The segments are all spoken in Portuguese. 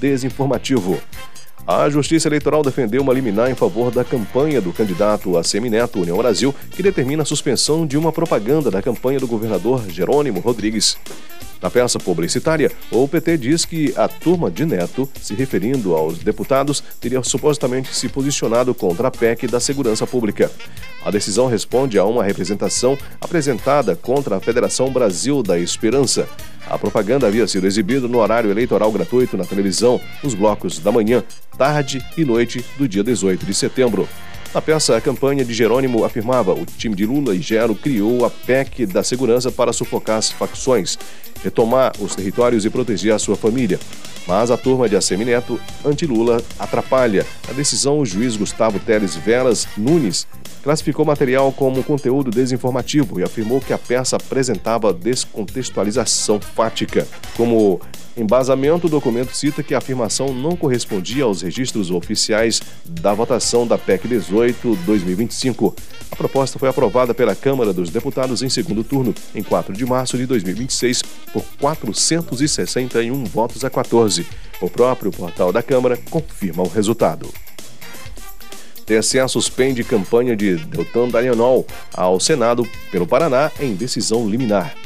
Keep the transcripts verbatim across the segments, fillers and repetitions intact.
desinformativo. A Justiça Eleitoral defendeu uma liminar em favor da campanha do candidato Assemineto União Brasil, que determina a suspensão de uma propaganda da campanha do governador Jerônimo Rodrigues. Na peça publicitária, o P T diz que a turma de Neto, se referindo aos deputados, teria supostamente se posicionado contra a P E C da Segurança Pública. A decisão responde a uma representação apresentada contra a Federação Brasil da Esperança. A propaganda havia sido exibida no horário eleitoral gratuito na televisão, nos blocos da manhã, tarde e noite do dia dezoito de setembro. Na peça, a campanha de Jerônimo afirmava o time de Lula e Gero criou a P E C da Segurança para sufocar as facções, retomar os territórios e proteger a sua família. Mas a turma de Assemineto, anti-Lula, atrapalha. A decisão, o juiz Gustavo Teles Velas Nunes classificou o material como conteúdo desinformativo e afirmou que a peça apresentava descontextualização fática. Como embasamento, o documento cita que a afirmação não correspondia aos registros oficiais da votação da P E C dezoito barra dois mil e vinte e cinco. A proposta foi aprovada pela Câmara dos Deputados em segundo turno, em quatro de março de dois mil e vinte e seis, por quatrocentos e sessenta e um votos a quatorze. O próprio portal da Câmara confirma o resultado. T S E suspende campanha de Deltan Dallagnol ao Senado pelo Paraná em decisão liminar.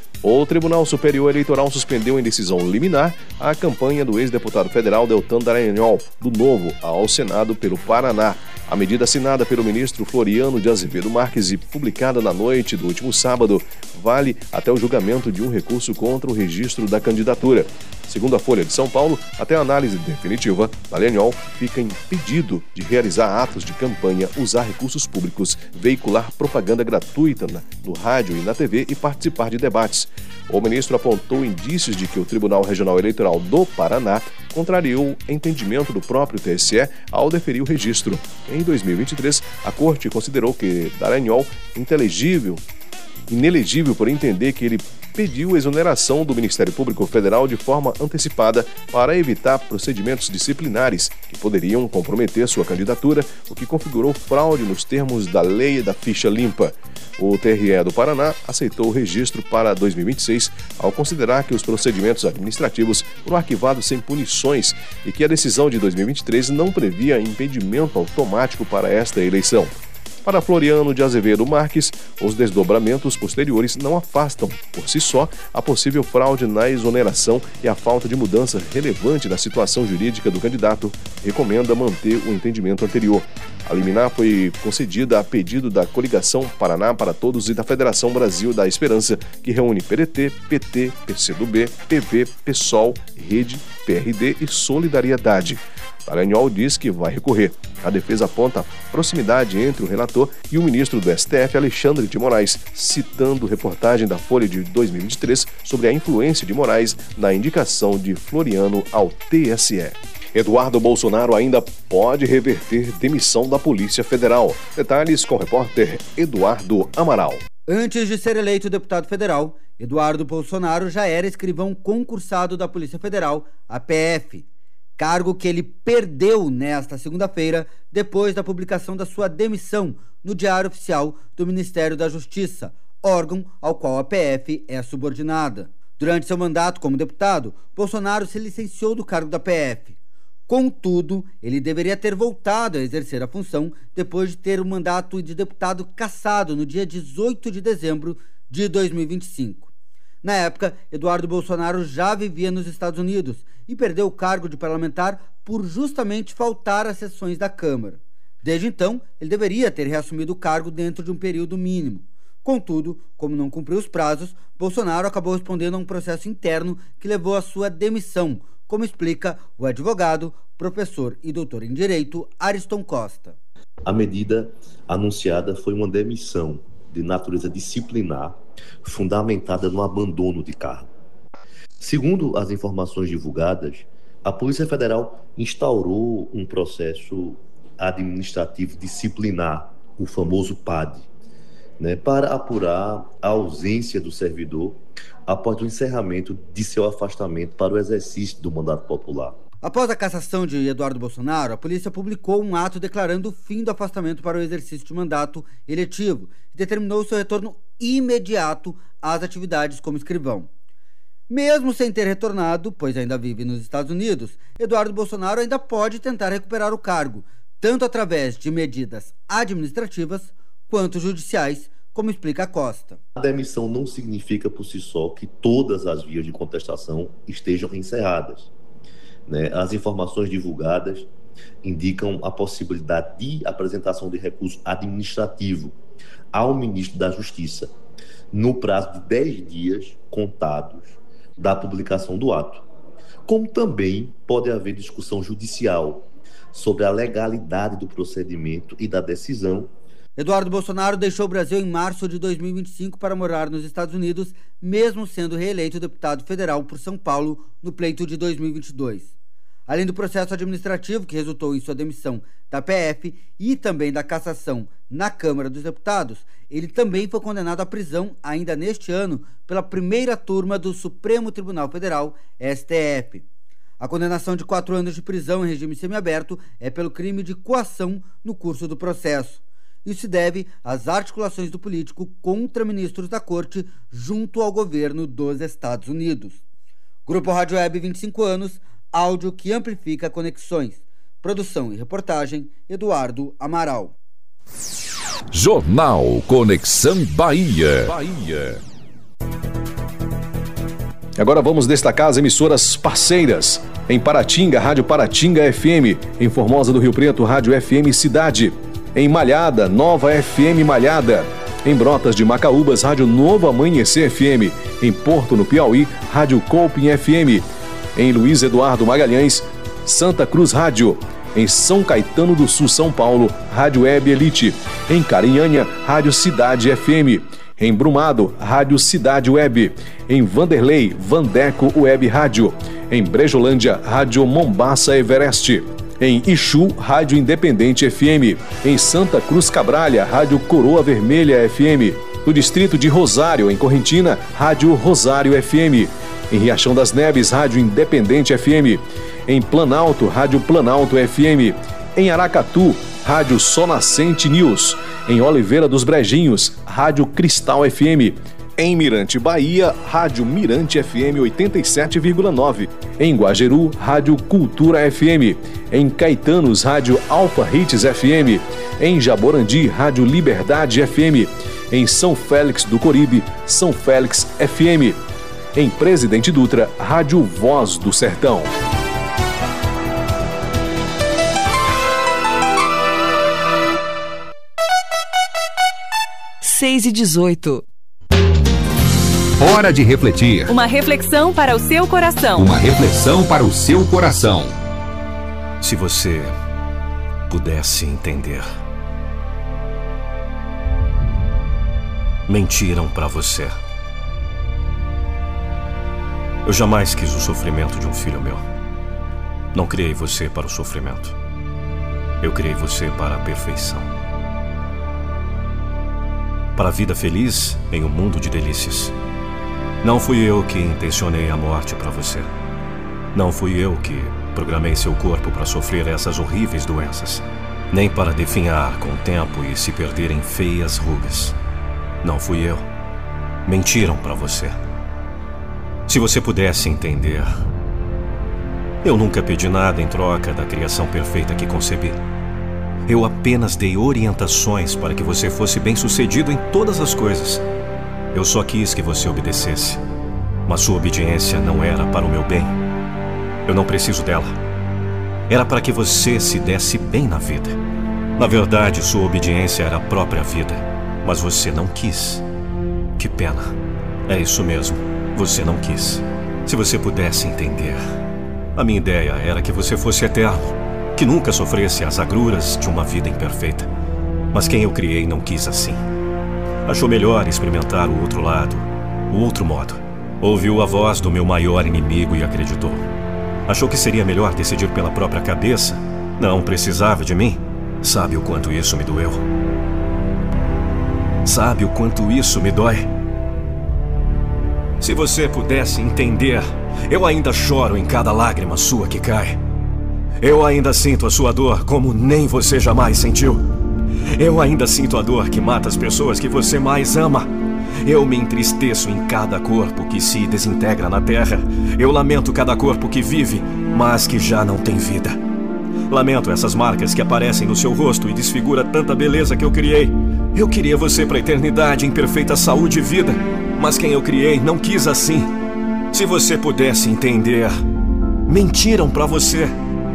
O Tribunal Superior Eleitoral suspendeu em decisão liminar a campanha do ex-deputado federal Deltan Dallagnol, do Novo, ao Senado pelo Paraná. A medida assinada pelo ministro Floriano de Azevedo Marques e publicada na noite do último sábado vale até o julgamento de um recurso contra o registro da candidatura. Segundo a Folha de São Paulo, até a análise definitiva, Dallagnol fica impedido de realizar atos de campanha, usar recursos públicos, veicular propaganda gratuita no rádio e na T V e participar de debates. O ministro apontou indícios de que o Tribunal Regional Eleitoral do Paraná contrariou o entendimento do próprio T S E ao deferir o registro. Em dois mil e vinte e três, a Corte considerou que Dallagnol inteligível, inelegível por entender que ele pediu exoneração do Ministério Público Federal de forma antecipada para evitar procedimentos disciplinares que poderiam comprometer sua candidatura, o que configurou fraude nos termos da lei da ficha limpa. O T R E do Paraná aceitou o registro para dois mil e vinte e seis ao considerar que os procedimentos administrativos foram arquivados sem punições e que a decisão de dois mil e vinte e três não previa impedimento automático para esta eleição. Para Floriano de Azevedo Marques, os desdobramentos posteriores não afastam, por si só, a possível fraude na exoneração e a falta de mudança relevante na situação jurídica do candidato. Recomenda manter o entendimento anterior. A liminar foi concedida a pedido da Coligação Paraná para Todos e da Federação Brasil da Esperança, que reúne P D T, P T, P C do B, P V, PSOL, Rede, P R D e Solidariedade. Dallagnol diz que vai recorrer. A defesa aponta a proximidade entre o relator e o ministro do S T F, Alexandre de Moraes, citando reportagem da Folha de dois mil e vinte e três sobre a influência de Moraes na indicação de Floriano ao T S E. Eduardo Bolsonaro ainda pode reverter demissão da Polícia Federal. Detalhes com o repórter Eduardo Amaral. Antes de ser eleito deputado federal, Eduardo Bolsonaro já era escrivão concursado da Polícia Federal, a P F. Cargo que ele perdeu nesta segunda-feira, depois da publicação da sua demissão no Diário Oficial do Ministério da Justiça, órgão ao qual a P F é subordinada. Durante seu mandato como deputado, Bolsonaro se licenciou do cargo da P F. Contudo, ele deveria ter voltado a exercer a função depois de ter o mandato de deputado cassado no dia dezoito de dezembro de dois mil e vinte e cinco. Na época, Eduardo Bolsonaro já vivia nos Estados Unidos e perdeu o cargo de parlamentar por justamente faltar às sessões da Câmara. Desde então, ele deveria ter reassumido o cargo dentro de um período mínimo. Contudo, como não cumpriu os prazos, Bolsonaro acabou respondendo a um processo interno que levou à sua demissão, como explica o advogado, professor e doutor em Direito, Ariston Costa. A medida anunciada foi uma demissão de natureza disciplinar, fundamentada no abandono de cargo. Segundo as informações divulgadas, a Polícia Federal instaurou um processo administrativo disciplinar, o famoso P A D, né, para apurar a ausência do servidor após o encerramento de seu afastamento para o exercício do mandato popular. Após a cassação de Eduardo Bolsonaro, a polícia publicou um ato declarando o fim do afastamento para o exercício de mandato eletivo e determinou seu retorno imediato às atividades como escrivão. Mesmo sem ter retornado, pois ainda vive nos Estados Unidos, Eduardo Bolsonaro ainda pode tentar recuperar o cargo, tanto através de medidas administrativas quanto judiciais, como explica Costa. A demissão não significa por si só que todas as vias de contestação estejam encerradas, né? As informações divulgadas indicam a possibilidade de apresentação de recurso administrativo ao ministro da Justiça no prazo de dez dias contados da publicação do ato. Como também pode haver discussão judicial sobre a legalidade do procedimento e da decisão. Eduardo Bolsonaro deixou o Brasil em março de dois mil e vinte e cinco para morar nos Estados Unidos, mesmo sendo reeleito deputado federal por São Paulo no pleito de dois mil e vinte e dois. Além do processo administrativo que resultou em sua demissão da P F e também da cassação na Câmara dos Deputados, ele também foi condenado à prisão ainda neste ano pela primeira turma do Supremo Tribunal Federal, S T F. A condenação de quatro anos de prisão em regime semiaberto é pelo crime de coação no curso do processo. Isso se deve às articulações do político contra ministros da Corte junto ao governo dos Estados Unidos. Grupo Rádio Web, vinte e cinco anos, áudio que amplifica conexões. Produção e reportagem, Eduardo Amaral. Jornal Conexão Bahia. Bahia. Agora vamos destacar as emissoras parceiras. Em Paratinga, Rádio Paratinga F M. Em Formosa do Rio Preto, Rádio F M Cidade. Em Malhada, Nova F M Malhada. Em Brotas de Macaúbas, Rádio Novo Amanhecer F M. Em Porto, no Piauí, Rádio Colpin F M. Em Luiz Eduardo Magalhães, Santa Cruz Rádio. Em São Caetano do Sul, São Paulo, Rádio Web Elite. Em Carinhanha, Rádio Cidade F M. Em Brumado, Rádio Cidade Web. Em Vanderlei, Vandeco Web Rádio. Em Brejolândia, Rádio Mombaça Everest. Em Ixu, Rádio Independente F M. Em Santa Cruz Cabralha, Rádio Coroa Vermelha F M. No distrito de Rosário, em Correntina, Rádio Rosário F M. Em Riachão das Neves, Rádio Independente F M. Em Planalto, Rádio Planalto F M. Em Aracatu, Rádio Sol Nascente News. Em Oliveira dos Brejinhos, Rádio Cristal F M. Em Mirante, Bahia, Rádio Mirante F M oitenta e sete vírgula nove. Em Guajeru, Rádio Cultura F M. Em Caetanos, Rádio Alfa Hits F M. Em Jaborandi, Rádio Liberdade F M. Em São Félix do Coribe, São Félix F M. Em Presidente Dutra, Rádio Voz do Sertão. seis e dezoito. Hora de refletir. Uma reflexão para o seu coração. Uma reflexão para o seu coração. Se você pudesse entender. Mentiram para você. Eu jamais quis o sofrimento de um filho meu. Não criei você para o sofrimento. Eu criei você para a perfeição. Para a vida feliz em um mundo de delícias. Não fui eu que intencionei a morte para você. Não fui eu que programei seu corpo para sofrer essas horríveis doenças. Nem para definhar com o tempo e se perder em feias rugas. Não fui eu. Mentiram para você. Se você pudesse entender, eu nunca pedi nada em troca da criação perfeita que concebi. Eu apenas dei orientações para que você fosse bem-sucedido em todas as coisas. Eu só quis que você obedecesse, mas sua obediência não era para o meu bem. Eu não preciso dela. Era para que você se desse bem na vida. Na verdade, sua obediência era a própria vida, mas você não quis. Que pena. É isso mesmo, você não quis. Se você pudesse entender, a minha ideia era que você fosse eterno, que nunca sofresse as agruras de uma vida imperfeita. Mas quem eu criei não quis assim. Achou melhor experimentar o outro lado, o outro modo. Ouviu a voz do meu maior inimigo e acreditou. Achou que seria melhor decidir pela própria cabeça. Não precisava de mim. Sabe o quanto isso me doeu? Sabe o quanto isso me dói? Se você pudesse entender, eu ainda choro em cada lágrima sua que cai. Eu ainda sinto a sua dor como nem você jamais sentiu. Eu ainda sinto a dor que mata as pessoas que você mais ama. Eu me entristeço em cada corpo que se desintegra na terra. Eu lamento cada corpo que vive, mas que já não tem vida. Lamento essas marcas que aparecem no seu rosto e desfigura tanta beleza que eu criei. Eu queria você para a eternidade em perfeita saúde e vida, mas quem eu criei não quis assim. Se você pudesse entender, mentiram para você.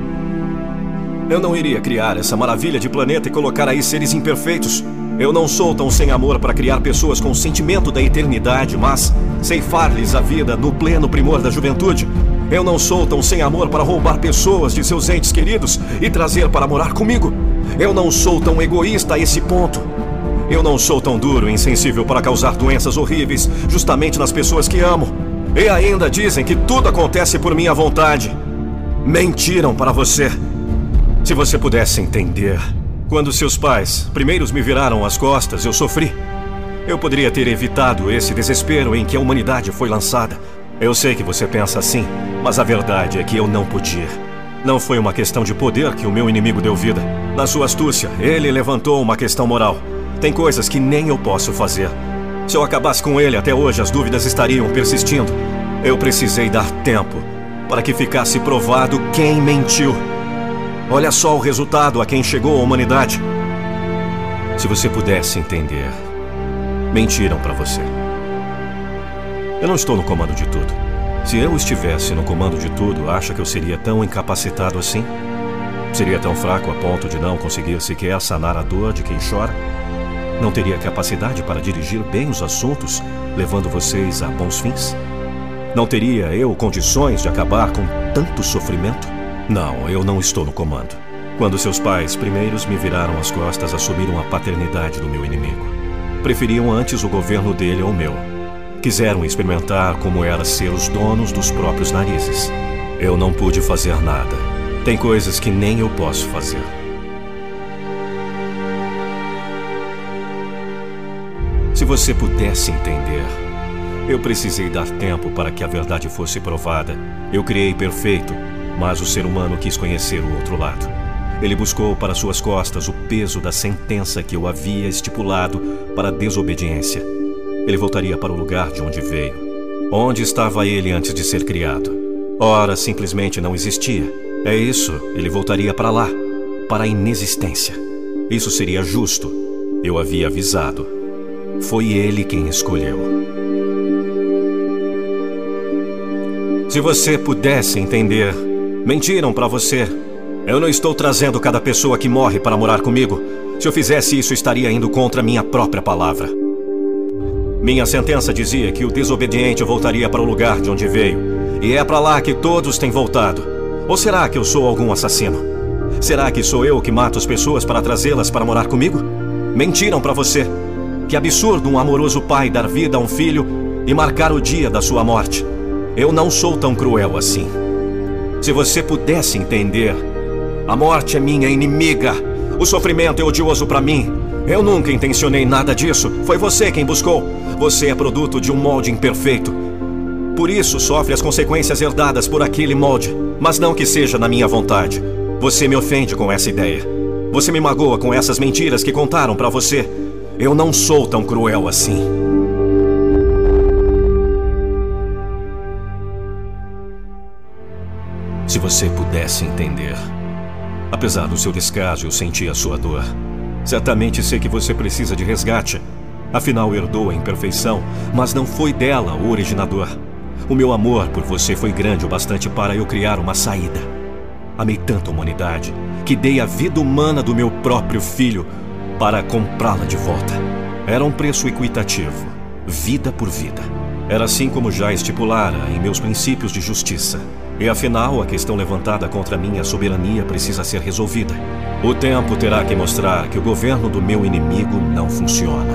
Eu não iria criar essa maravilha de planeta e colocar aí seres imperfeitos. Eu não sou tão sem amor para criar pessoas com o sentimento da eternidade, mas ceifar-lhes a vida no pleno primor da juventude. Eu não sou tão sem amor para roubar pessoas de seus entes queridos e trazer para morar comigo. Eu não sou tão egoísta a esse ponto. Eu não sou tão duro e insensível para causar doenças horríveis justamente nas pessoas que amo. E ainda dizem que tudo acontece por minha vontade. Mentiram para você. Se você pudesse entender, quando seus pais primeiros me viraram as costas, eu sofri. Eu poderia ter evitado esse desespero em que a humanidade foi lançada. Eu sei que você pensa assim, mas a verdade é que eu não podia. Não foi uma questão de poder que o meu inimigo deu vida. Na sua astúcia, ele levantou uma questão moral. Tem coisas que nem eu posso fazer. Se eu acabasse com ele até hoje, as dúvidas estariam persistindo. Eu precisei dar tempo para que ficasse provado quem mentiu. Olha só o resultado a quem chegou a humanidade. Se você pudesse entender, mentiram para você. Eu não estou no comando de tudo. Se eu estivesse no comando de tudo, acha que eu seria tão incapacitado assim? Seria tão fraco a ponto de não conseguir sequer sanar a dor de quem chora? Não teria capacidade para dirigir bem os assuntos, levando vocês a bons fins? Não teria eu condições de acabar com tanto sofrimento? Não, eu não estou no comando. Quando seus pais primeiros me viraram as costas, assumiram a paternidade do meu inimigo. Preferiam antes o governo dele ao meu. Quiseram experimentar como era ser os donos dos próprios narizes. Eu não pude fazer nada. Tem coisas que nem eu posso fazer. Se você pudesse entender, eu precisei dar tempo para que a verdade fosse provada. Eu criei perfeito, mas o ser humano quis conhecer o outro lado. Ele buscou para suas costas o peso da sentença que eu havia estipulado para a desobediência. Ele voltaria para o lugar de onde veio. Onde estava ele antes de ser criado? Ora, simplesmente não existia. É isso, ele voltaria para lá, para a inexistência. Isso seria justo. Eu havia avisado. Foi ele quem escolheu. Se você pudesse entender, mentiram para você. Eu não estou trazendo cada pessoa que morre para morar comigo. Se eu fizesse isso, estaria indo contra minha própria palavra. Minha sentença dizia que o desobediente voltaria para o lugar de onde veio. E é para lá que todos têm voltado. Ou será que eu sou algum assassino? Será que sou eu que mato as pessoas para trazê-las para morar comigo? Mentiram para você. Que absurdo um amoroso pai dar vida a um filho e marcar o dia da sua morte. Eu não sou tão cruel assim. Se você pudesse entender, a morte é minha inimiga. O sofrimento é odioso para mim. Eu nunca intencionei nada disso. Foi você quem buscou. Você é produto de um molde imperfeito. Por isso sofre as consequências herdadas por aquele molde. Mas não que seja na minha vontade. Você me ofende com essa ideia. Você me magoa com essas mentiras que contaram para você. Eu não sou tão cruel assim. Se você pudesse entender. Apesar do seu descaso, eu senti a sua dor. Certamente sei que você precisa de resgate. Afinal, herdou a imperfeição, mas não foi dela o originador. O meu amor por você foi grande o bastante para eu criar uma saída. Amei tanto a humanidade que dei a vida humana do meu próprio filho para comprá-la de volta. Era um preço equitativo, vida por vida. Era assim como já estipulara em meus princípios de justiça. E afinal, a questão levantada contra minha soberania precisa ser resolvida. O tempo terá que mostrar que o governo do meu inimigo não funciona.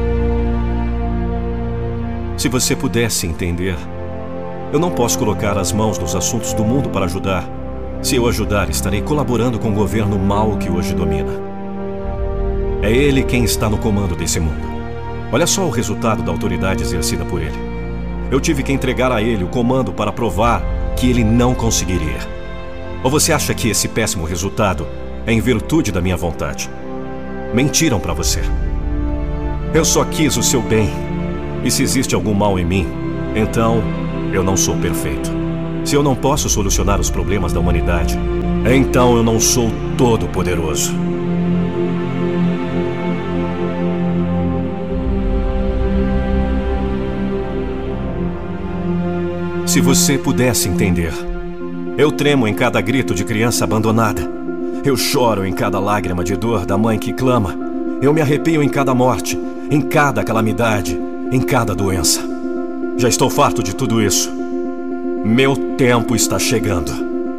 Se você pudesse entender, eu não posso colocar as mãos nos assuntos do mundo para ajudar. Se eu ajudar, estarei colaborando com o governo mau que hoje domina. É ele quem está no comando desse mundo. Olha só o resultado da autoridade exercida por ele. Eu tive que entregar a ele o comando para provar que ele não conseguiria. Ou você acha que esse péssimo resultado é em virtude da minha vontade? Mentiram para você. Eu só quis o seu bem. E se existe algum mal em mim, então eu não sou perfeito. Se eu não posso solucionar os problemas da humanidade, então eu não sou todo-poderoso. Se você pudesse entender, eu tremo em cada grito de criança abandonada. Eu choro em cada lágrima de dor da mãe que clama. Eu me arrepio em cada morte, em cada calamidade, em cada doença. Já estou farto de tudo isso. Meu tempo está chegando.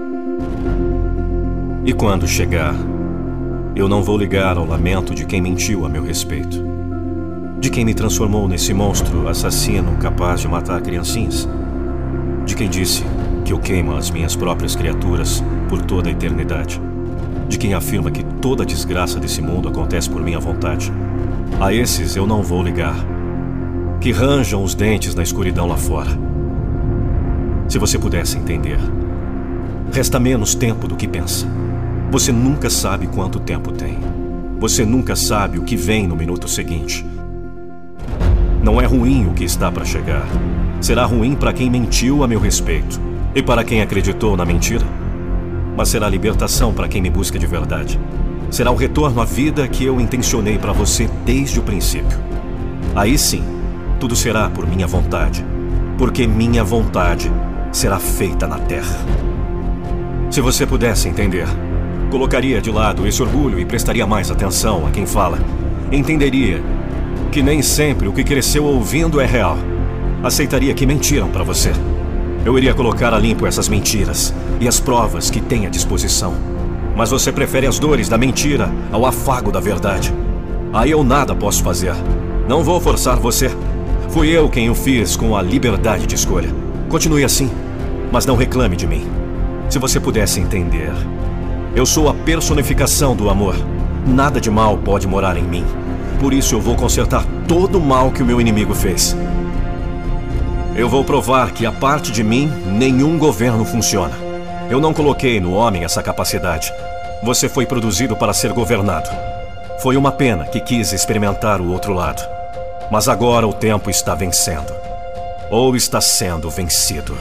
E quando chegar, eu não vou ligar ao lamento de quem mentiu a meu respeito, de quem me transformou nesse monstro assassino capaz de matar criancinhas, de quem disse que eu queimo as minhas próprias criaturas por toda a eternidade, de quem afirma que toda a desgraça desse mundo acontece por minha vontade. A esses eu não vou ligar, que ranjam os dentes na escuridão lá fora. Se você pudesse entender, resta menos tempo do que pensa. Você nunca sabe quanto tempo tem. Você nunca sabe o que vem no minuto seguinte. Não é ruim o que está para chegar. Será ruim para quem mentiu a meu respeito e para quem acreditou na mentira. Mas será libertação para quem me busca de verdade. Será o retorno à vida que eu intencionei para você desde o princípio. Aí sim, tudo será por minha vontade, porque minha vontade será feita na terra. Se você pudesse entender, colocaria de lado esse orgulho e prestaria mais atenção a quem fala. Entenderia que nem sempre o que cresceu ouvindo é real. Aceitaria que mentiram para você. Eu iria colocar a limpo essas mentiras e as provas que tem à disposição. Mas você prefere as dores da mentira ao afago da verdade. Aí eu nada posso fazer. Não vou forçar você. Fui eu quem o fiz com a liberdade de escolha. Continue assim, mas não reclame de mim. Se você pudesse entender, eu sou a personificação do amor. Nada de mal pode morar em mim. Por isso eu vou consertar todo o mal que o meu inimigo fez. Eu vou provar que, a parte de mim, nenhum governo funciona. Eu não coloquei no homem essa capacidade. Você foi produzido para ser governado. Foi uma pena que quis experimentar o outro lado. Mas agora o tempo está vencendo. Ou está sendo vencido.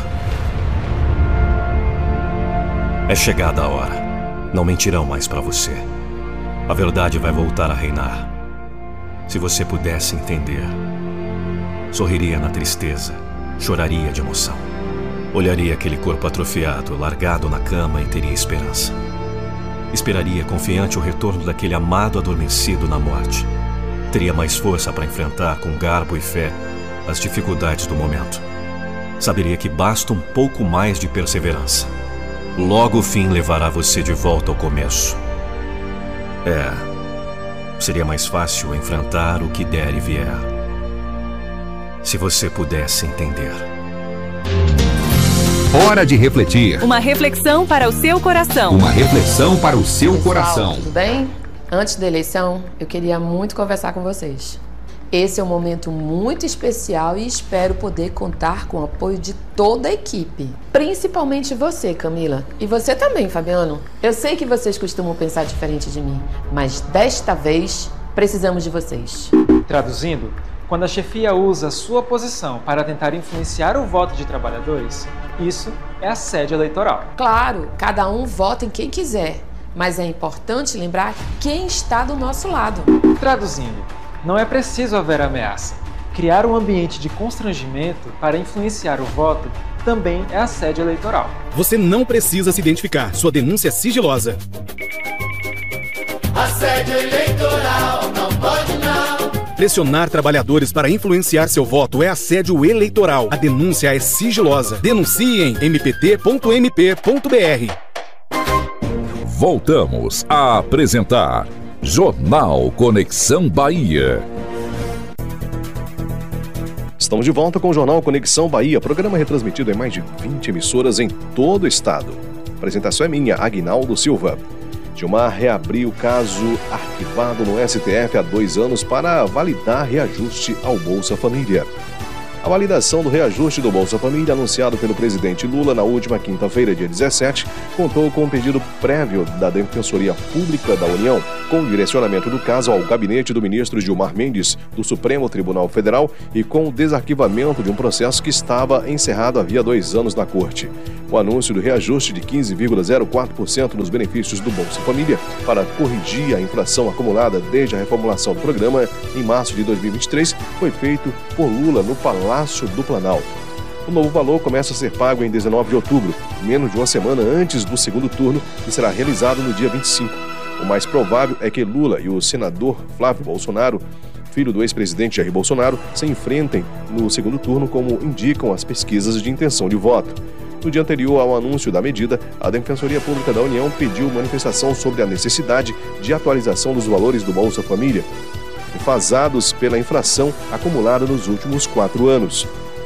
É chegada a hora. Não mentirão mais para você. A verdade vai voltar a reinar. Se você pudesse entender, sorriria na tristeza, choraria de emoção. Olharia aquele corpo atrofiado, largado na cama e teria esperança. Esperaria confiante o retorno daquele amado adormecido na morte. Teria mais força para enfrentar com garbo e fé as dificuldades do momento. Saberia que basta um pouco mais de perseverança. Logo o fim levará você de volta ao começo. É, seria mais fácil enfrentar o que der e vier. Se você pudesse entender. Hora de refletir. Uma reflexão para o seu coração. Uma reflexão para o seu Pessoal, coração. tudo bem? Antes da eleição, eu queria muito conversar com vocês. Esse é um momento muito especial e espero poder contar com o apoio de toda a equipe. Principalmente você, Camila. E você também, Fabiano. Eu sei que vocês costumam pensar diferente de mim, mas desta vez precisamos de vocês. Traduzindo, quando a chefia usa a sua posição para tentar influenciar o voto de trabalhadores, isso é assédio eleitoral. Claro, cada um vota em quem quiser, mas é importante lembrar quem está do nosso lado. Traduzindo, não é preciso haver ameaça. Criar um ambiente de constrangimento para influenciar o voto também é assédio eleitoral. Você não precisa se identificar. Sua denúncia é sigilosa. Assédio eleitoral, não pode não. Pressionar trabalhadores para influenciar seu voto é assédio eleitoral. A denúncia é sigilosa. Denuncie em m p t ponto m p ponto b r. Voltamos a apresentar Jornal Conexão Bahia. Estamos de volta com o Jornal Conexão Bahia, programa retransmitido em mais de vinte emissoras em todo o estado. A apresentação é minha, Aguinaldo Silva. Gilmar reabriu o caso arquivado no S T F há dois anos para validar reajuste ao Bolsa Família. A validação do reajuste do Bolsa Família, anunciado pelo presidente Lula na última quinta-feira, dia dezessete, contou com um pedido prévio da Defensoria Pública da União, com o direcionamento do caso ao gabinete do ministro Gilmar Mendes, do Supremo Tribunal Federal, e com o desarquivamento de um processo que estava encerrado havia dois anos na Corte. O anúncio do reajuste de quinze vírgula zero quatro por cento nos benefícios do Bolsa Família para corrigir a inflação acumulada desde a reformulação do programa em março de dois mil e vinte e três foi feito por Lula no Palácio do Planalto. O novo valor começa a ser pago em dezenove de outubro, menos de uma semana antes do segundo turno, que será realizado no dia vinte e cinco. O mais provável é que Lula e o senador Flávio Bolsonaro, filho do ex-presidente Jair Bolsonaro, se enfrentem no segundo turno, como indicam as pesquisas de intenção de voto. No dia anterior ao anúncio da medida, a Defensoria Pública da União pediu manifestação sobre a necessidade de atualização dos valores do Bolsa Família, defasados pela inflação acumulada nos últimos quatro anos.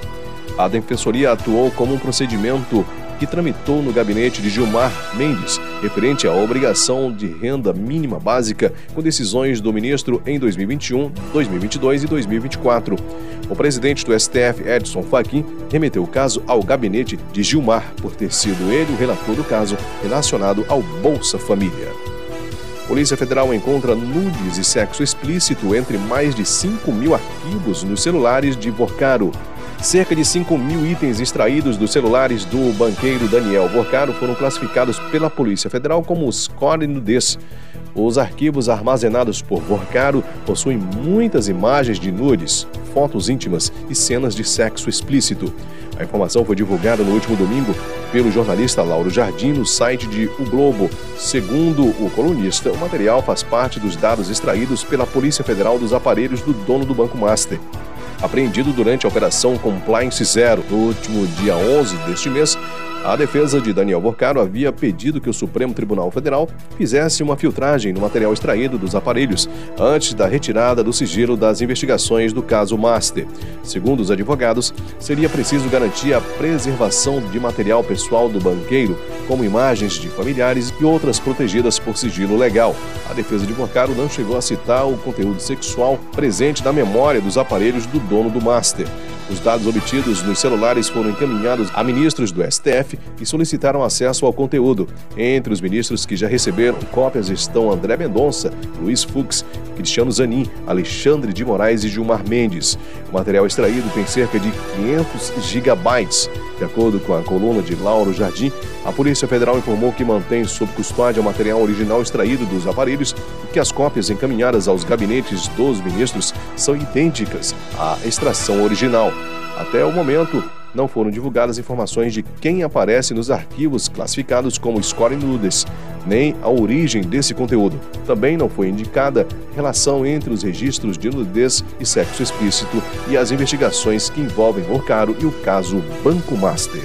A Defensoria atuou como um procedimento que tramitou no gabinete de Gilmar Mendes, referente à obrigação de renda mínima básica, com decisões do ministro em dois mil e vinte e um, dois mil e vinte e dois e dois mil e vinte e quatro. O presidente do S T F, Edson Fachin, remeteu o caso ao gabinete de Gilmar, por ter sido ele o relator do caso relacionado ao Bolsa Família. Polícia Federal encontra nudes e sexo explícito entre mais de cinco mil arquivos nos celulares de Vorcaro. Cerca de cinco mil itens extraídos dos celulares do banqueiro Daniel Vorcaro foram classificados pela Polícia Federal como score nudez. Os arquivos armazenados por Vorcaro possuem muitas imagens de nudes, fotos íntimas e cenas de sexo explícito. A informação foi divulgada no último domingo pelo jornalista Lauro Jardim no site de O Globo. Segundo o colunista, o material faz parte dos dados extraídos pela Polícia Federal dos aparelhos do dono do Banco Master. Apreendido durante a Operação Compliance Zero, no último dia onze deste mês, a defesa de Daniel Vorcaro havia pedido que o Supremo Tribunal Federal fizesse uma filtragem no material extraído dos aparelhos antes da retirada do sigilo das investigações do caso Master. Segundo os advogados, seria preciso garantir a preservação de material pessoal do banqueiro, como imagens de familiares e outras protegidas por sigilo legal. A defesa de Vorcaro não chegou a citar o conteúdo sexual presente na memória dos aparelhos do dono do Master. Os dados obtidos nos celulares foram encaminhados a ministros do S T F e solicitaram acesso ao conteúdo. Entre os ministros que já receberam cópias estão André Mendonça, Luiz Fux, Cristiano Zanin, Alexandre de Moraes e Gilmar Mendes. O material extraído tem cerca de quinhentos gigabytes. De acordo com a coluna de Lauro Jardim, a Polícia Federal informou que mantém sob custódia o material original extraído dos aparelhos e que as cópias encaminhadas aos gabinetes dos ministros são idênticas à extração original. Até o momento, não foram divulgadas informações de quem aparece nos arquivos classificados como score nudes, nem a origem desse conteúdo. Também não foi indicada relação entre os registros de nudez e sexo explícito e as investigações que envolvem Vorcaro e o caso Banco Master.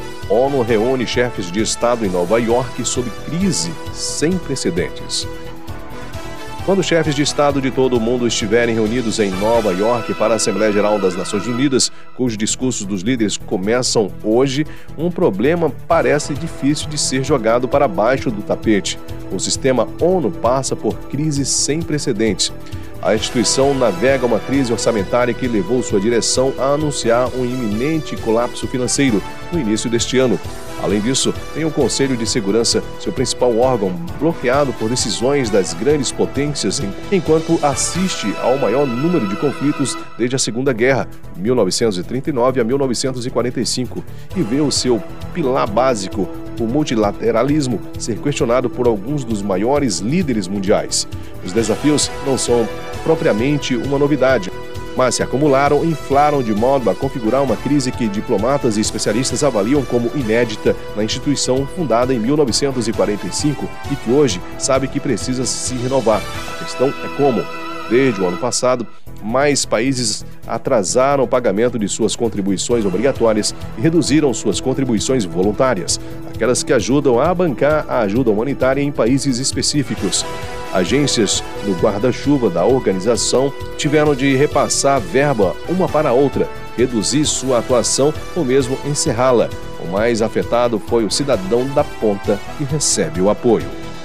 ONU reúne chefes de Estado em Nova York sob crise sem precedentes. Quando chefes de Estado de todo o mundo estiverem reunidos em Nova York para a Assembleia Geral das Nações Unidas, cujos discursos dos líderes começam hoje, um problema parece difícil de ser jogado para baixo do tapete. O sistema ONU passa por crise sem precedentes. A instituição navega uma crise orçamentária que levou sua direção a anunciar um iminente colapso financeiro no início deste ano. Além disso, tem o Conselho de Segurança, seu principal órgão, bloqueado por decisões das grandes potências, enquanto assiste ao maior número de conflitos desde a Segunda Guerra, mil novecentos e trinta e nove a mil novecentos e quarenta e cinco, e vê o seu pilar básico, o multilateralismo, ser questionado por alguns dos maiores líderes mundiais. Os desafios não são propriamente uma novidade, mas se acumularam e inflaram de modo a configurar uma crise que diplomatas e especialistas avaliam como inédita na instituição fundada em mil novecentos e quarenta e cinco e que hoje sabe que precisa se renovar. A questão é como. Desde o ano passado, mais países atrasaram o pagamento de suas contribuições obrigatórias e reduziram suas contribuições voluntárias, aquelas que ajudam a bancar a ajuda humanitária em países específicos. Agências no guarda-chuva da organização tiveram de repassar verba uma para a outra, reduzir sua atuação ou mesmo encerrá-la. O mais afetado foi o cidadão da ponta que recebe o apoio.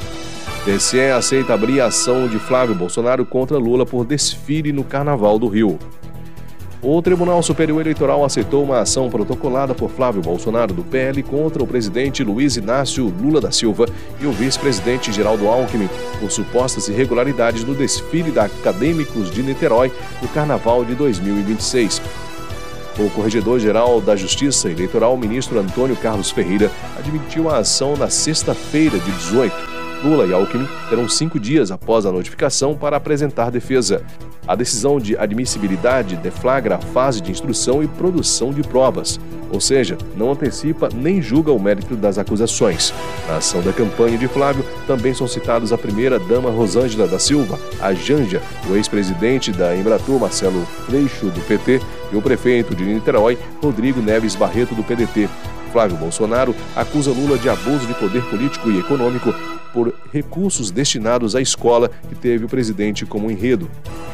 T S E aceita abrir a ação de Flávio Bolsonaro contra Lula por desfile no Carnaval do Rio. O Tribunal Superior Eleitoral aceitou uma ação protocolada por Flávio Bolsonaro, do P L, contra o presidente Luiz Inácio Lula da Silva e o vice-presidente Geraldo Alckmin por supostas irregularidades no desfile da Acadêmicos de Niterói no Carnaval de dois mil e vinte e seis. O Corregedor-Geral da Justiça Eleitoral, o ministro Antônio Carlos Ferreira, admitiu a ação na sexta-feira de dezoito. Lula e Alckmin terão cinco dias após a notificação para apresentar defesa. A decisão de admissibilidade deflagra a fase de instrução e produção de provas, ou seja, não antecipa nem julga o mérito das acusações. Na ação da campanha de Flávio, também são citados a primeira-dama Rosângela da Silva, a Janja, o ex-presidente da Embratur, Marcelo Freixo, do P T, e o prefeito de Niterói, Rodrigo Neves Barreto, do P D T. Flávio Bolsonaro acusa Lula de abuso de poder político e econômico por recursos destinados à escola que teve o presidente como enredo.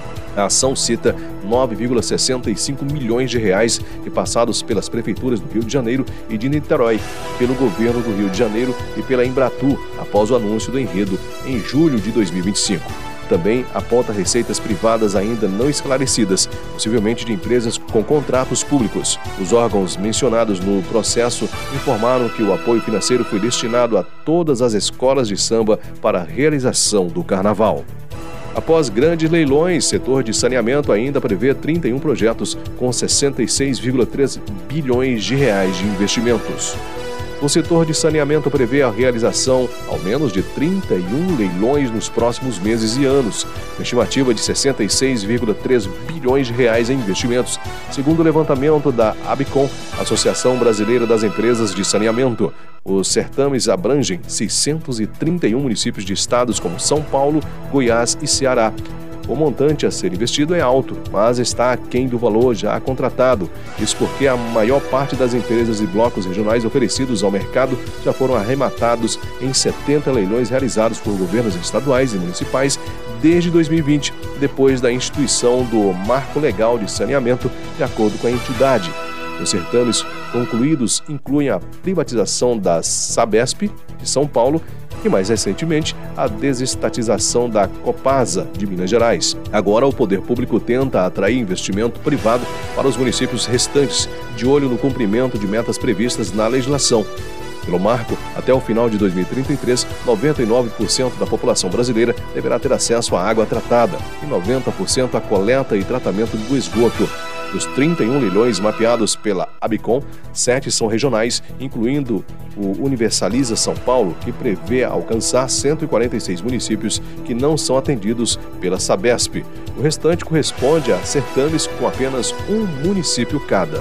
A ação cita nove vírgula sessenta e cinco milhões de reais repassados pelas prefeituras do Rio de Janeiro e de Niterói, pelo governo do Rio de Janeiro e pela Embratur, após o anúncio do enredo em julho de dois mil e vinte e cinco. Também aponta receitas privadas ainda não esclarecidas, possivelmente de empresas com contratos públicos. Os órgãos mencionados no processo informaram que o apoio financeiro foi destinado a todas as escolas de samba para a realização do carnaval. Após grandes leilões, setor de saneamento ainda prevê trinta e um projetos com sessenta e seis vírgula três bilhões de reais de investimentos. O setor de saneamento prevê a realização ao menos de trinta e um leilões nos próximos meses e anos, com estimativa de sessenta e seis vírgula três bilhões de reais em investimentos, segundo o levantamento da ABICOM, Associação Brasileira das Empresas de Saneamento. Os certames abrangem seiscentos e trinta e um municípios de estados como São Paulo, Goiás e Ceará. O montante a ser investido é alto, mas está aquém do valor já contratado. Isso porque a maior parte das empresas e blocos regionais oferecidos ao mercado já foram arrematados em setenta leilões realizados por governos estaduais e municipais desde dois mil e vinte, depois da instituição do Marco Legal de Saneamento, de acordo com a entidade. Os certames concluídos incluem a privatização da Sabesp, de São Paulo, e, mais recentemente, a desestatização da Copasa, de Minas Gerais. Agora, o poder público tenta atrair investimento privado para os municípios restantes, de olho no cumprimento de metas previstas na legislação. Pelo marco, até o final de dois mil e trinta e três, noventa e nove por cento da população brasileira deverá ter acesso à água tratada e noventa por cento à coleta e tratamento do esgoto. Dos trinta e um leilões mapeados pela ABICOM, sete são regionais, incluindo o Universaliza São Paulo, que prevê alcançar cento e quarenta e seis municípios que não são atendidos pela Sabesp. O restante corresponde a certames com apenas um município cada.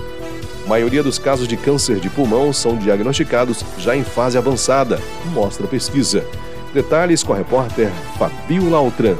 A maioria dos casos de câncer de pulmão são diagnosticados já em fase avançada, mostra a pesquisa. Detalhes com a repórter Fabiola Altran.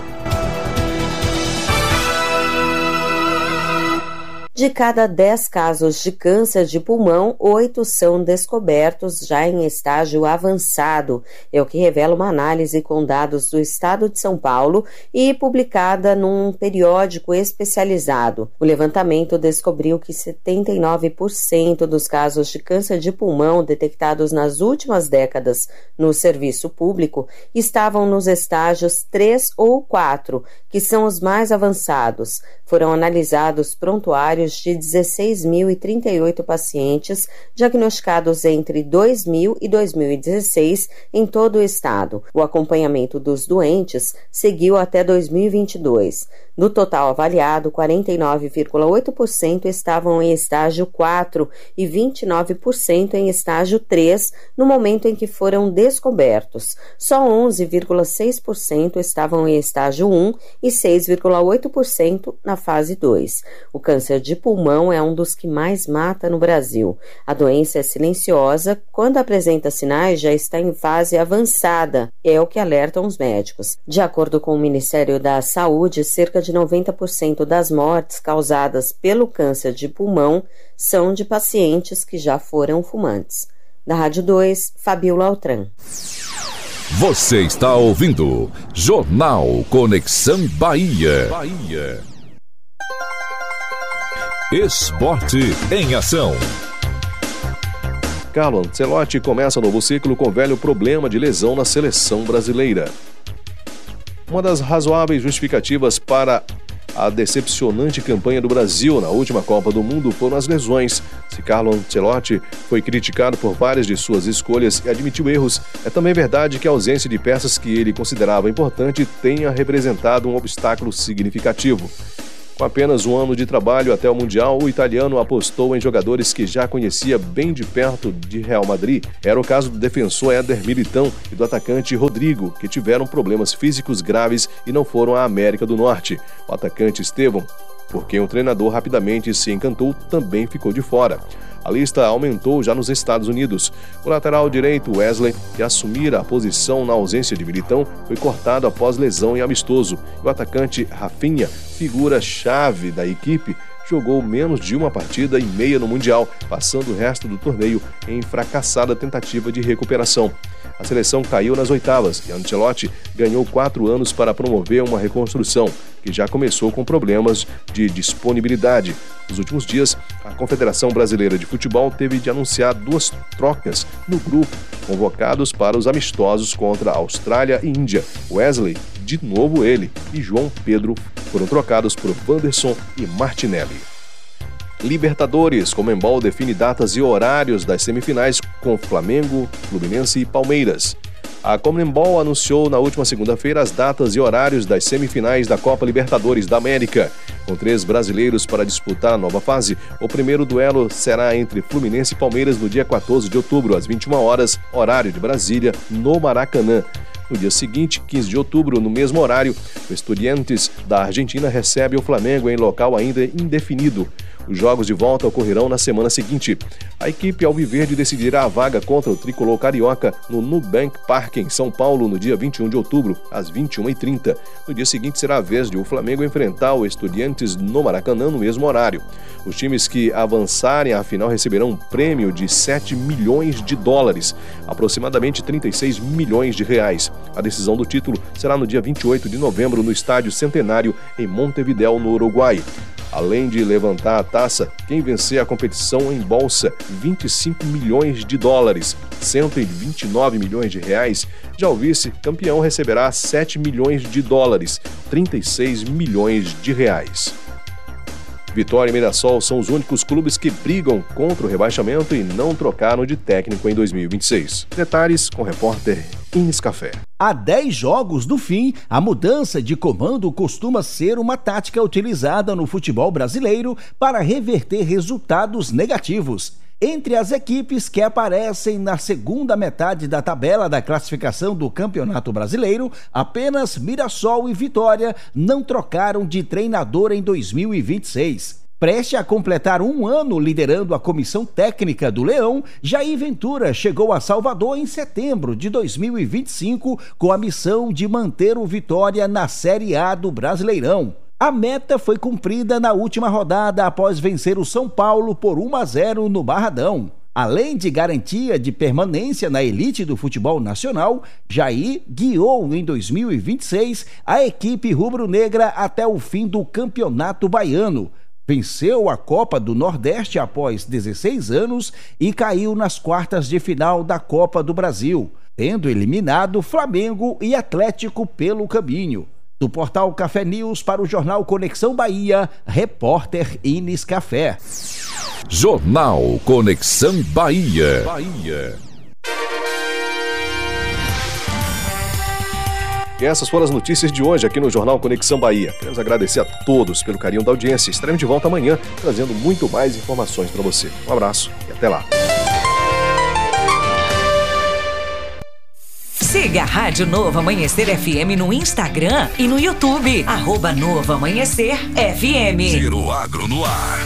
De cada dez casos de câncer de pulmão, oito são descobertos já em estágio avançado, é o que revela uma análise com dados do Estado de São Paulo e publicada num periódico especializado. O levantamento descobriu que setenta e nove por cento dos casos de câncer de pulmão detectados nas últimas décadas no serviço público estavam nos estágios três ou quatro, que são os mais avançados. Foram analisados prontuários de dezesseis mil e trinta e oito pacientes diagnosticados entre dois mil e dois mil e dezesseis em todo o estado. O acompanhamento dos doentes seguiu até dois mil e vinte e dois. Do total avaliado, quarenta e nove vírgula oito por cento estavam em estágio quatro e vinte e nove por cento em estágio três no momento em que foram descobertos. Só onze vírgula seis por cento estavam em estágio um e seis vírgula oito por cento na fase dois. O câncer de pulmão é um dos que mais mata no Brasil. A doença é silenciosa, quando apresenta sinais já está em fase avançada, é o que alertam os médicos. De acordo com o Ministério da Saúde, cerca de noventa por cento das mortes causadas pelo câncer de pulmão são de pacientes que já foram fumantes. Da Rádio dois, Fabiola Altran. Você está ouvindo Jornal Conexão Bahia. Bahia. Esporte em ação. Carlo Ancelotti começa novo ciclo com velho problema de lesão na seleção brasileira. Uma das razoáveis justificativas para A decepcionante campanha do Brasil na última Copa do Mundo foram as lesões. Se Carlo Ancelotti foi criticado por várias de suas escolhas e admitiu erros, é também verdade que a ausência de peças que ele considerava importante tenha representado um obstáculo significativo. Com apenas um ano de trabalho até o Mundial, o italiano apostou em jogadores que já conhecia bem de perto de Real Madrid. Era o caso do defensor Éder Militão e do atacante Rodrigo, que tiveram problemas físicos graves e não foram à América do Norte. O atacante Estevão, por quem o treinador rapidamente se encantou, também ficou de fora. A lista aumentou já nos Estados Unidos. O lateral direito Wesley, que assumira a posição na ausência de Militão, foi cortado após lesão em amistoso. O atacante Rafinha, figura-chave da equipe, jogou menos de uma partida e meia no Mundial, passando o resto do torneio em fracassada tentativa de recuperação. A seleção caiu nas oitavas e Ancelotti ganhou quatro anos para promover uma reconstrução, que já começou com problemas de disponibilidade. Nos últimos dias, a Confederação Brasileira de Futebol teve de anunciar duas trocas no grupo, convocados para os amistosos contra Austrália e Índia. Wesley, de novo ele, e João Pedro foram trocados por Wanderson e Martinelli. Libertadores, Conmebol define datas e horários das semifinais com Flamengo, Fluminense e Palmeiras. A Conmebol anunciou na última segunda-feira as datas e horários das semifinais da Copa Libertadores da América. Com três brasileiros para disputar a nova fase, o primeiro duelo será entre Fluminense e Palmeiras no dia quatorze de outubro, às vinte e uma horas, horário de Brasília, no Maracanã. No dia seguinte, quinze de outubro, no mesmo horário, o Estudiantes da Argentina recebe o Flamengo em local ainda indefinido. Os jogos de volta ocorrerão na semana seguinte. A equipe alviverde decidirá a vaga contra o tricolor carioca no Nubank Park, em São Paulo, no dia vinte e um de outubro, às vinte e uma e trinta. No dia seguinte será a vez de o Flamengo enfrentar o Estudiantes no Maracanã no mesmo horário. Os times que avançarem à final receberão um prêmio de sete milhões de dólares, aproximadamente trinta e seis milhões de reais. A decisão do título será no dia vinte e oito de novembro no Estádio Centenário, em Montevidéu, no Uruguai. Além de levantar a taça, quem vencer a competição embolsa vinte e cinco milhões de dólares, cento e vinte e nove milhões de reais. Já o vice-campeão receberá sete milhões de dólares, trinta e seis milhões de reais. Vitória e Mirassol são os únicos clubes que brigam contra o rebaixamento e não trocaram de técnico em dois mil e vinte e seis. Detalhes com o repórter Ines Café. Há dez jogos do fim, a mudança de comando costuma ser uma tática utilizada no futebol brasileiro para reverter resultados negativos. Entre as equipes que aparecem na segunda metade da tabela da classificação do Campeonato Brasileiro, apenas Mirassol e Vitória não trocaram de treinador em dois mil e vinte e seis. Preste a completar um ano liderando a comissão técnica do Leão, Jair Ventura chegou a Salvador em setembro de dois mil e vinte e cinco com a missão de manter o Vitória na Série A do Brasileirão. A meta foi cumprida na última rodada após vencer o São Paulo por um a zero no Barradão. Além de garantia de permanência na elite do futebol nacional, Jair guiou em dois mil e vinte e seis a equipe rubro-negra até o fim do Campeonato Baiano. Venceu a Copa do Nordeste após dezesseis anos e caiu nas quartas de final da Copa do Brasil, tendo eliminado Flamengo e Atlético pelo caminho. Do portal Café News para o jornal Conexão Bahia, repórter Ines Café. Jornal Conexão Bahia. Bahia. E essas foram as notícias de hoje aqui no Jornal Conexão Bahia. Queremos agradecer a todos pelo carinho da audiência. Estaremos de volta amanhã trazendo muito mais informações para você. Um abraço e até lá. Siga a Rádio Novo Amanhecer F M no Instagram e no YouTube. Arroba Novo Amanhecer F M. Giro Agro no ar.